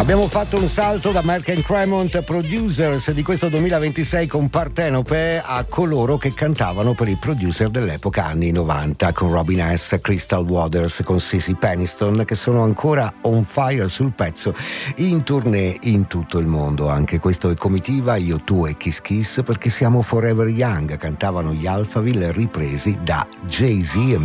Abbiamo fatto un salto da Merck & Cremont Producers di questo 2026 con Partenope a coloro che cantavano per i producer dell'epoca anni 90, con Robin S., Crystal Waters, con Cissy Peniston, che sono ancora on fire sul pezzo, in tournée in tutto il mondo. Anche questo è Comitiva, Io, Tu e Kiss Kiss, perché siamo forever young, cantavano gli Alphaville ripresi da Jay-Z e